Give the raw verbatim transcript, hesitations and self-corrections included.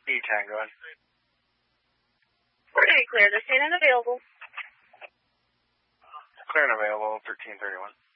E Tango. Okay, clear. The scene and available. Clear and available, thirteen thirty-one.